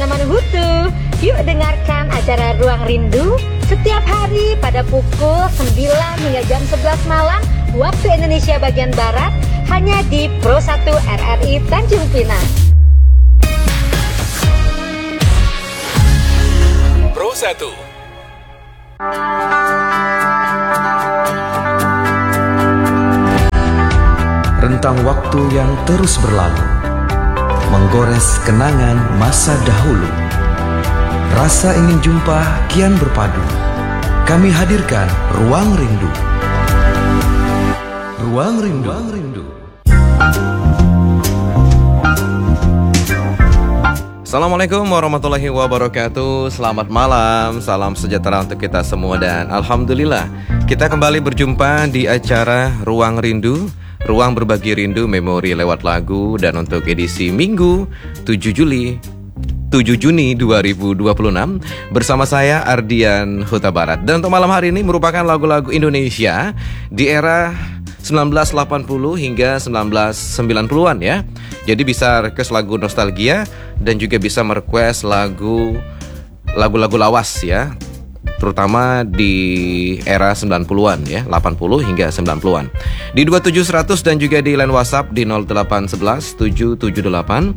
Zaman Hutu. Yuk dengarkan acara Ruang Rindu setiap hari pada pukul 9 hingga jam 11 malam waktu Indonesia bagian Barat hanya di Pro 1 RRI Tanjung Pinang. Pro 1. Rentang waktu yang terus berlalu, menggores kenangan masa dahulu. Rasa ingin jumpa kian berpadu. Kami hadirkan Ruang Rindu. Ruang Rindu. Ruang Rindu. Assalamualaikum warahmatullahi wabarakatuh. Selamat malam, salam sejahtera untuk kita semua. Dan Alhamdulillah kita kembali berjumpa di acara Ruang Rindu, ruang berbagi rindu memori lewat lagu. Dan untuk edisi Minggu 7 Juni 2026 bersama saya Ardian Huta Barat. Dan untuk malam hari ini merupakan lagu-lagu Indonesia di era 1980 hingga 1990-an ya. Jadi bisa request lagu nostalgia dan juga bisa merequest lagu-lagu lawas ya, terutama di era 90-an ya, 80 hingga 90-an. Di 27100 dan juga di line WhatsApp di 0811 778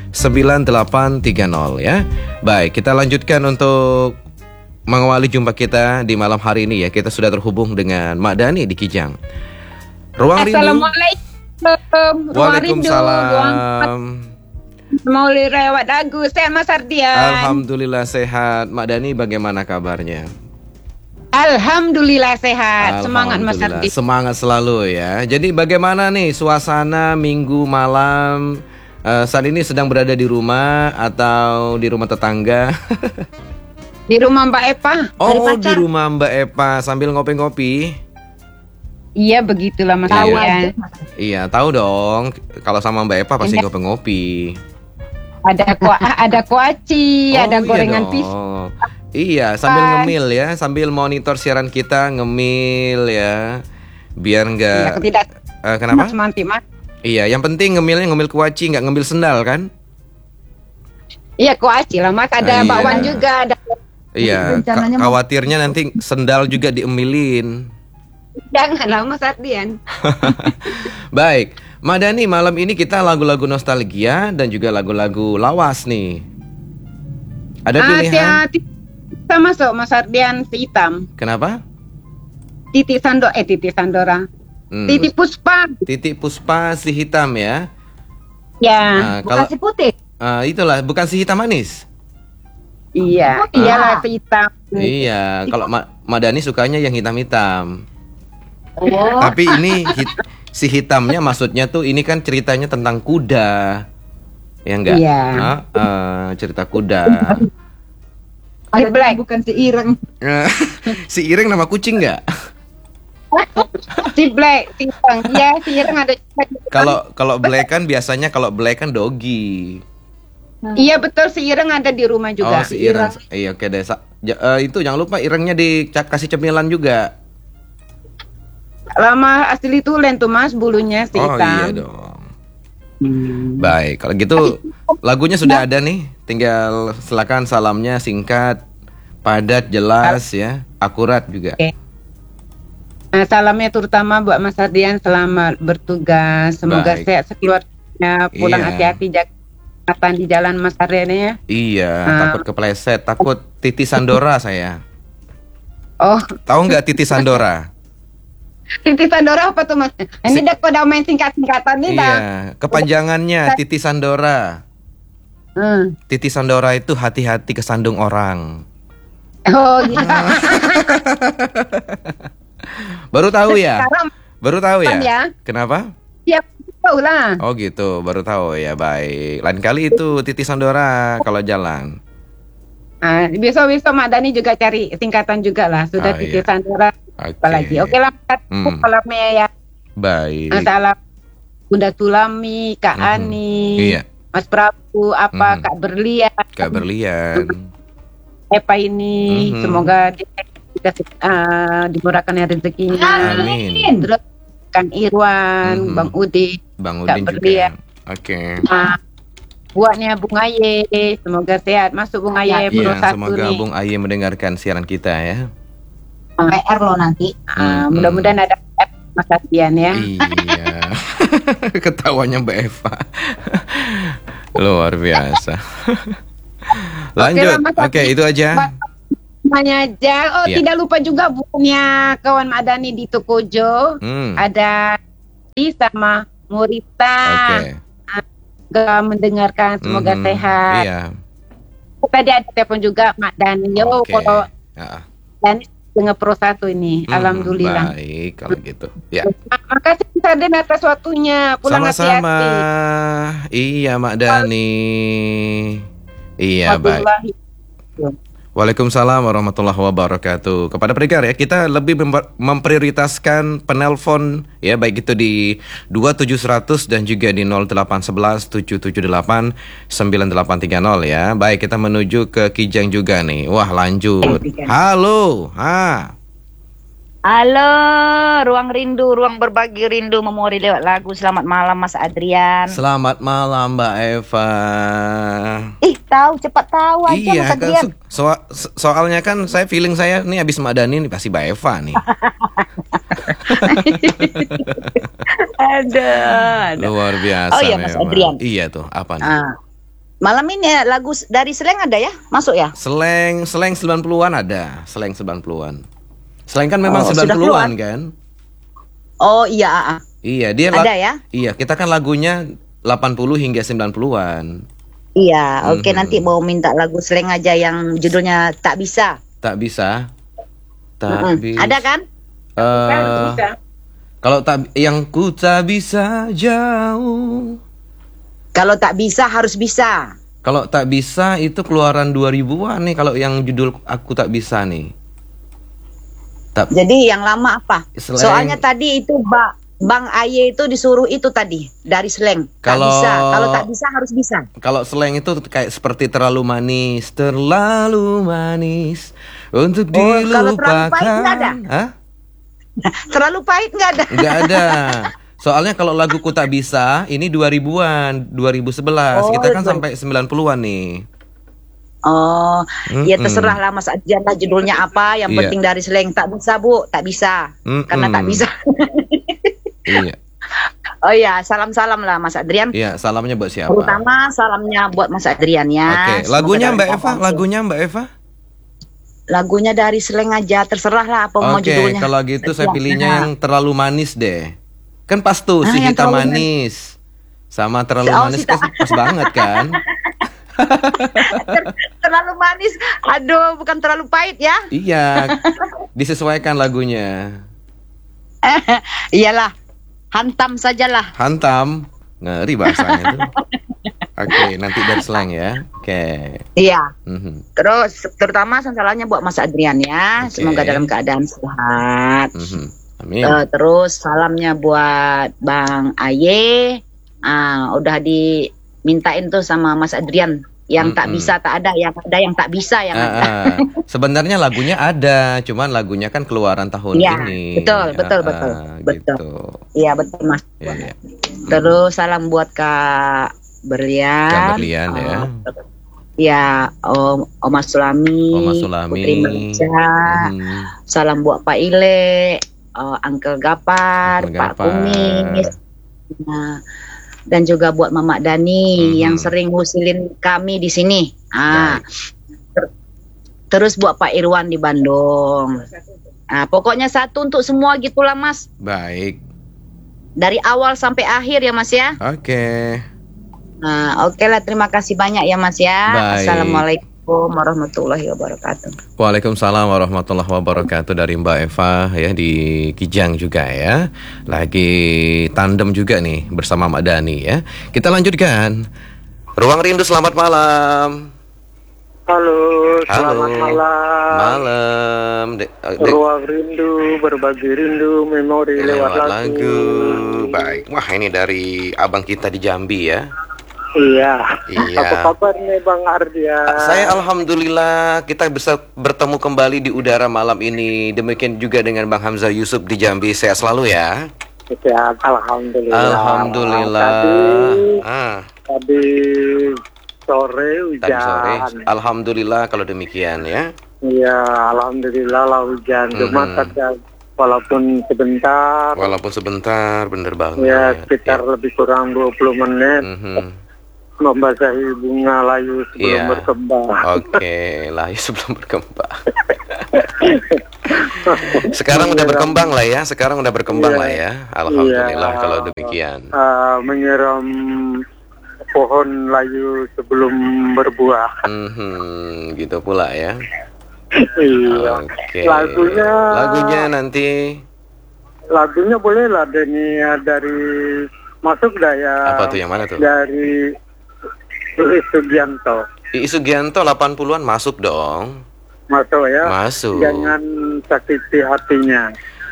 9830 ya. Baik, kita lanjutkan untuk mengawali jumpa kita di malam hari ini ya. Kita sudah terhubung dengan Mak Dani di Kijang. Ruang Rindu. Assalamualaikum. Waalaikumsalam. Mau lewat lagu. Sehat Mas Ardian? Alhamdulillah sehat. Mak Dani bagaimana kabarnya? Alhamdulillah sehat. Semangat Mas Ardian. Semangat selalu ya. Jadi bagaimana nih suasana minggu malam? Saat ini sedang berada di rumah atau di rumah tetangga? Di rumah Mbak Epa. Oh, di rumah Mbak Epa sambil ngopi-ngopi. Iya begitulah Mas Ardian. Iya tahu dong. Kalau sama Mbak Epa pasti ngopi-ngopi. Ada kuaci, ada gorengan pisang. Iya, sambil ngemil ya, sambil monitor siaran kita ngemil ya, biar nggak. Kenapa? Mas. Iya, yang penting ngemilnya ngemil kuaci, nggak ngemil sendal kan? Iya kuaci lah Mas, ada bakwan juga ada. Iya, khawatirnya nanti sendal juga diemilin. Janganlah Mas Ardian. Baik, Mak Dani, malam ini kita lagu-lagu nostalgia dan juga lagu-lagu lawas nih. Ada pilihan? Kita masuk Mas Ardian si hitam. Kenapa? Titi Sandora. Titi Puspa. Titi Puspa si hitam ya. Ya. Bukan si putih. Itulah, bukan si hitam manis. Iya, iyalah si hitam. Iya, kalau Mak Dani sukanya yang hitam-hitam. Oh. Tapi ini si hitamnya maksudnya tuh ini kan ceritanya tentang kuda. Ya enggak? Iya. Cerita kuda. Si Black bukan si Ireng. Si Ireng nama kucing enggak? Si Black, si Ireng. Iya, si Ireng ada. Kalau Black kan biasanya kalau Black kan doggy. Iya betul, si Ireng ada di rumah juga. Oh, si Ireng. Iya, oke deh. Itu jangan lupa Irengnya dikasih cemilan juga. Lama asli itu lentu Mas, bulunya si hitam. Oh iya dong. Baik, kalau gitu lagunya sudah ada nih. Tinggal silakan salamnya singkat, padat, jelas ya, akurat juga. Oke. Nah, salamnya terutama buat Mas Ardian, selamat bertugas. Semoga sehat sekeluarganya, pulang hati-hati, jaga di jalan Mas Ardian ya. Iya, takut kepleset, takut Titi Sandora saya. Oh, tahu nggak Titi Sandora? Titi Sandora apa tuh Mas? Ini udah main singkat-singkatan nih. Iya, kepanjangannya Titi Sandora. Titi Sandora itu hati-hati kesandung orang. Oh gitu. Baru tahu ya? Baru tahu ya? Kenapa? Ya tahu lah. Oh gitu, baru tahu ya. Baik, lain kali itu Titi Sandora kalau jalan. Besok Mak Dani juga cari tingkatan juga lah. Sudah Titi Sandora. Apalagi. Oke lah, salamnya ya. Baik. Salam Bunda Tulami, Kak Ani, Mas Prabu, Kak Berlian. Kak Berlian. Epa ini semoga dimurahkan rezekinya. Amin. Terus Kang Irwan, Bang Udin, Bang Udin Kak Berlian. Oke. buatnya Bung Aye. Semoga sehat. Masuk Bung Aye Pro Iya, 1 semoga nih. Bung Aye mendengarkan siaran kita ya. PR lo nanti. Mudah-mudahan ada Mas Adrian ya. Iya. Ketawanya Mbak Eva. Luar biasa. Lanjut. Mas Oke, Adrian. itu aja. Semuanya aja. Oh, Iya. tidak lupa juga punya kawan Mak Dani di Tokojo. Ada sama Murita. Oke. Juga mendengarkan, semoga sehat. Iya. Tadi ada telepon juga Mak Dani. Yo, Oke. kalau Ah, Dani dengan Pro 1 ini. Alhamdulillah. Baik kalau gitu. Ya. Makasih Sarden atas waktunya. Pulang Sama-sama. hati-hati. Iya, Mak Dani. Iya, baik. Waalaikumsalam warahmatullahi wabarakatuh. Kepada pendengar ya, kita lebih memprioritaskan penelpon ya, baik itu di 27100 dan juga di 0811 778 9830 ya. Baik, kita menuju ke Kijang juga nih. Wah, lanjut. Halo. Halo, Ruang Rindu, Ruang Berbagi Rindu, memori lewat lagu. Selamat malam Mas Adrian. Selamat malam Mbak Eva. Tahu, cepat tahu aja Iya, Mas Adrian. soalnya kan saya feeling saya nih habis Mbak Dani nih pasti Mbak Eva nih. Ada. Luar biasa. Oh iya, Mas memang. Adrian. Iya tuh, apa nih? Malam ini ya, lagu dari Slang ada ya? Masuk ya? Slang 90-an ada, slang 90-an. Slang kan memang sudah 90-an keluar. kan? Oh iya, Iya, dia ada ya? Iya, kita kan lagunya 80 hingga 90-an. Iya, oke, Mhm. nanti mau minta lagu Slang aja yang judulnya Tak Bisa. Tak bisa. Tak bisa. Ada kan? Kalau yang ku tak bisa jauh. Kalau tak bisa harus bisa. Kalau tak bisa itu keluaran 2000-an nih, kalau yang judul aku tak bisa nih. Jadi yang lama apa? Slang. Soalnya tadi itu Bang Aye itu disuruh itu tadi dari Slang. Tak Kalau- bisa. Kalau tak bisa harus bisa. Kalau slang itu kayak seperti terlalu manis untuk kalau terlalu dilupakan. pahit nggak ada? Hah? Terlalu pahit nggak ada? Nggak ada. Soalnya kalau laguku tak bisa ini 2000-an, 2011. Oh, Kita kan betul. sampai 90-an nih. Oh, ya Mm-mm. terserah lah Mas Adrian lah judulnya apa. Yang Iya. penting dari Slang. Tak bisa Bu, tak bisa. Karena tak bisa. Iya. Oh iya, salam-salam lah Mas Adrian. Iya, salamnya buat siapa? Terutama salamnya buat Mas Adrian ya. Oke, Semoga lagunya dalam Mbak Eva, keadaan- Lagunya dari Slang aja, terserah lah apa mau Oke, judulnya. kalau gitu saya Ya, pilihnya nah. yang terlalu manis deh. Kan pas tuh si yang hitam terlalu manis. Sama terlalu Oh, manis si kan pas banget kan? Terlalu manis. Aduh, bukan terlalu pahit ya. Iya. Disesuaikan lagunya. Iyalah. Hantam sajalah. Hantam. Ngeri bahasanya tuh. Oke, nanti dari slang ya. Oke. Iya. Mhm, Terus terutama salahnya buat Mas Adrian ya. Oke. Semoga dalam keadaan sehat. mhm. Amin. Terus salamnya buat Bang Aye. Udah dimintain tuh sama Mas Adrian. Yang tak bisa tak ada, yang ada yang tak bisa yang ada. Sebenarnya lagunya ada, cuman lagunya kan keluaran tahun Iya, ini. betul. Gitu. Iya betul Mas. Iya, iya. Terus salam buat Kak Berlian. Kak Berlian, ya. Ya, Oma Sulami. Oma Sulami. Putri Merja. Mhm. Salam buat Pak Ile, Uncle Gapar, Uncle Pak Gapar. Kumis. Nah, dan juga buat Mamak Dani yang sering ngusilin kami di sini. Terus buat Pak Irwan di Bandung. Pokoknya satu untuk semua gitulah Mas. Baik. Dari awal sampai akhir ya Mas ya. Oke. Oke lah, terima kasih banyak ya Mas ya. Baik. Assalamualaikum warahmatullahi wabarakatuh. Waalaikumsalam warahmatullahi wabarakatuh dari Mbak Eva ya di Kijang juga ya. Lagi tandem juga nih bersama Mbak Dani ya. Kita lanjutkan. Ruang Rindu, selamat malam. Halo, selamat Halo. malam. Malam. Ruang rindu, berbagi rindu, memori lewat lagu. Baik. Wah, ini dari abang kita di Jambi ya. Iya. Iya. Apa kabar nih Bang Ardian? Saya alhamdulillah kita bisa bertemu kembali di udara malam ini. Demikian juga dengan Bang Hamzah Yusuf di Jambi. Sehat selalu ya. Sehat, alhamdulillah. Alhamdulillah. Tadi Tadi sore hujan. Tadi sore. Alhamdulillah kalau demikian ya. Iya, alhamdulillah lah hujan. Cuma saja walaupun sebentar. Walaupun sebentar, bener banget. Ya, sekitar lebih kurang 20 menit. Membasahi bunga layu sebelum berkembang. Oke, layu sebelum berkembang. Sekarang udah berkembang lah ya. Sekarang udah berkembang lah ya. Alhamdulillah kalau demikian. Menyiram pohon layu sebelum berbuah. Gitu pula ya. Iya. Oke. Lagunya nanti. Lagunya boleh lah dari masuk dah ya. Apa tuh, yang mana tuh? Dari Iis Sugianto. Iis Sugianto 80-an masuk dong. Masuk ya. Masuk. Jangan sakiti hatinya.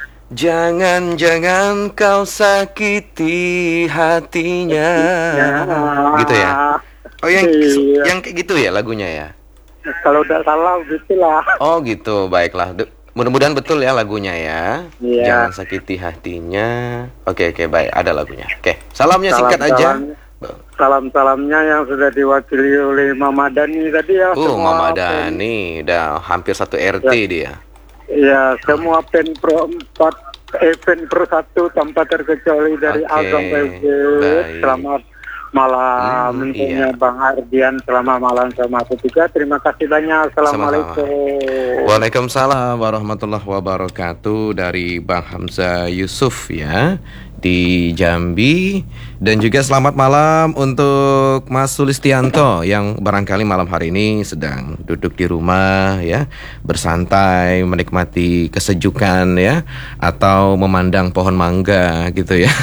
Jangan kau sakiti hatinya. Gitu ya. Oh, yang kayak gitu ya lagunya ya. Kalau udah salah gitulah. Oh gitu, baiklah. Mudah-mudahan betul ya lagunya ya. Jangan sakiti hatinya. Oke, baik, ada lagunya. Oke, salamnya singkat aja. Salam-salamnya yang sudah diwakili oleh Mama Dani tadi ya. Mama Dani udah hampir 1 RT dia. Iya, semua Penpro 4, Penpro 1 tanpa terkecuali dari A sampai Z. Selamat malam tentunya Bang Ardian, selamat malam sama aku juga. Terima kasih banyak. Assalamualaikum. Waalaikumsalam warahmatullahi wabarakatuh dari Bang Hamzah Yusuf ya di Jambi. Dan juga selamat malam untuk Mas Sulistianto yang barangkali malam hari ini sedang duduk di rumah ya, bersantai menikmati kesejukan ya, atau memandang pohon mangga gitu ya.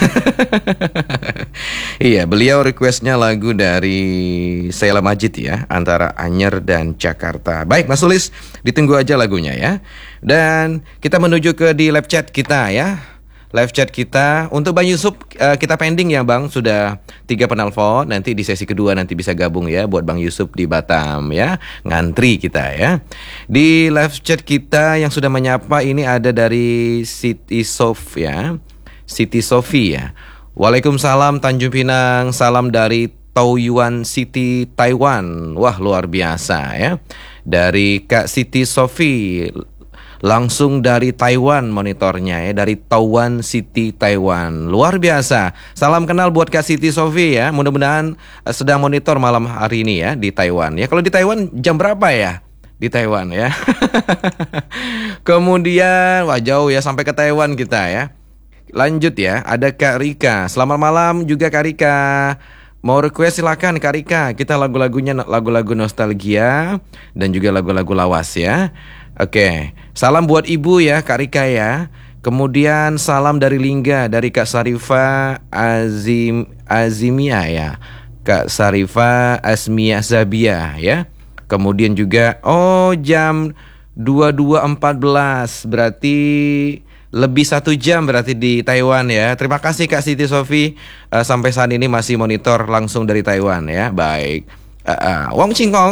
Iya, beliau requestnya lagu dari Sheila Majid ya, antara Anyer dan Jakarta. Baik Mas Sulis, ditunggu aja lagunya ya. Dan kita menuju ke di live chat kita ya. Live chat kita untuk Bang Yusuf kita pending ya Bang, sudah 3 penelpon. Nanti di sesi kedua nanti bisa gabung ya buat Bang Yusuf di Batam ya, ngantri kita ya. Di live chat kita yang sudah menyapa ini ada dari Siti Sof ya, Siti Sofi ya. Waalaikumsalam Tanjung Pinang, salam dari Taoyuan City, Taiwan. Wah luar biasa ya. Dari Kak Siti Sofi, langsung dari Taiwan monitornya ya, dari Taoyuan City, Taiwan. Luar biasa. Salam kenal buat Kak Siti Sofi ya. Mudah-mudahan sedang monitor malam hari ini ya di Taiwan. Ya kalau di Taiwan jam berapa ya? Di Taiwan ya. Kemudian wah jauh ya sampai ke Taiwan kita ya. Lanjut ya, ada Kak Rika. Selamat malam juga Kak Rika. Mau request silakan Kak Rika. Kita lagu-lagunya lagu-lagu nostalgia dan juga lagu-lagu lawas ya. Oke, salam buat ibu ya Kak Rika ya. Kemudian salam dari Lingga, dari Kak Sarifa Azimia ya, Kak Sarifa Asmia Zabia ya. Kemudian juga jam 22.14, berarti lebih 1 jam berarti di Taiwan ya. Terima kasih Kak Siti Sofi, sampai saat ini masih monitor langsung dari Taiwan ya. Baik. Wong Cingkong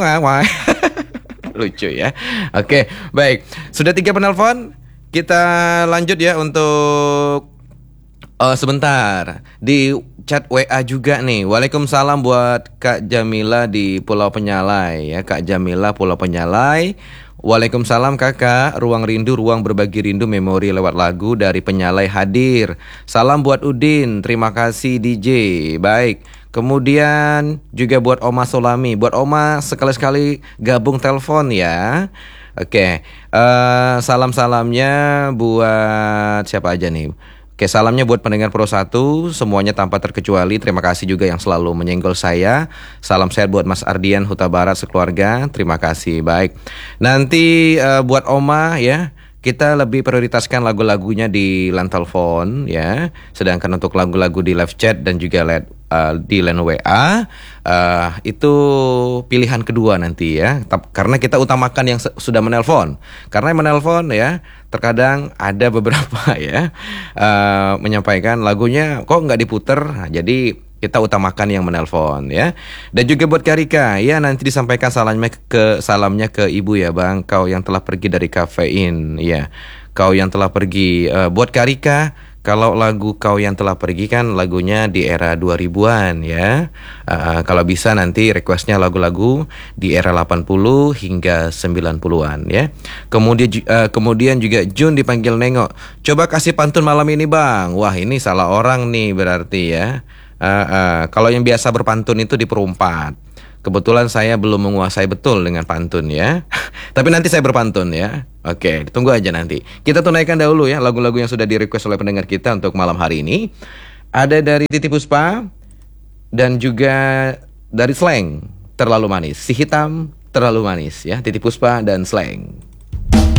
lucu ya. Oke, baik. Sudah 3 penelpon. Kita lanjut ya untuk sebentar di chat WA juga nih. Waalaikumsalam buat Kak Jamila di Pulau Penyalai ya. Kak Jamila Pulau Penyalai. Waalaikumsalam kakak, ruang rindu, ruang berbagi rindu, memori lewat lagu dari Penyalai hadir. Salam buat Udin, terima kasih DJ. Baik, kemudian juga buat Oma Solami. Buat Oma sekali-sekali gabung telepon ya. Oke, salam-salamnya buat siapa aja nih? Oke, salamnya buat pendengar Pro 1 semuanya tanpa terkecuali. Terima kasih juga yang selalu menyenggol saya. Salam sehat buat Mas Ardian Huta Barat sekeluarga. Terima kasih. Baik. Nanti buat Oma ya, kita lebih prioritaskan lagu-lagunya di line telepon ya. Sedangkan untuk lagu-lagu di live chat dan juga di line WA itu pilihan kedua nanti ya. Karena kita utamakan yang sudah menelpon. Karena yang menelpon ya terkadang ada beberapa ya menyampaikan lagunya kok nggak diputer. Nah, jadi kita utamakan yang menelpon ya. Dan juga buat Karika ya, nanti disampaikan salamnya ke ibu ya Bang. Kau yang telah pergi dari kafein ya. Kau yang telah pergi buat Karika. Kalau lagu Kau Yang Telah Pergi kan lagunya di era 2000-an ya. Kalau bisa nanti requestnya lagu-lagu di era 80 hingga 90-an ya. Kemudian juga Jun dipanggil nengok. Coba kasih pantun malam ini bang. Wah ini salah orang nih berarti ya. Kalau yang biasa berpantun itu di perumpat. Kebetulan saya belum menguasai betul dengan pantun ya. Tapi nanti saya berpantun ya. Oke, tunggu aja nanti. Kita tunaikan dahulu ya lagu-lagu yang sudah di-request oleh pendengar kita untuk malam hari ini. Ada dari Titi Puspa dan juga dari Slang, Terlalu Manis. Si Hitam Terlalu Manis ya, Titi Puspa dan Slang.